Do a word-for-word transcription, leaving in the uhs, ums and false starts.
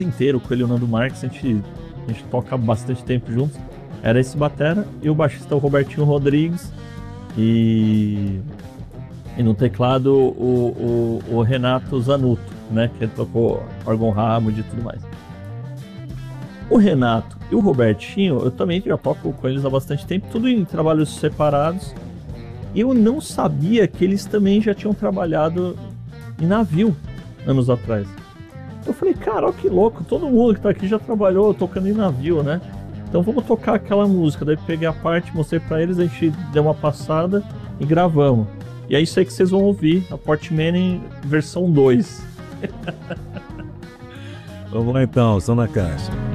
inteiro, com ele e o Nando Marques, a gente, a gente toca bastante tempo juntos. Era esse batera e o baixista o Robertinho Rodrigues e, e no teclado o, o, o Renato Zanuto, né, que ele tocou órgão Hammond e tudo mais. O Renato e o Robertinho, eu também já toco com eles há bastante tempo, tudo em trabalhos separados. E eu não sabia que eles também já tinham trabalhado em navio anos atrás. Eu falei, cara, ó, que louco, todo mundo que tá aqui já trabalhou tocando em navio, né? Então vamos tocar aquela música. Daí peguei a parte, mostrei pra eles, a gente deu uma passada e gravamos. E é isso aí que vocês vão ouvir, a Portmanning versão dois. Vamos lá então, som na caixa.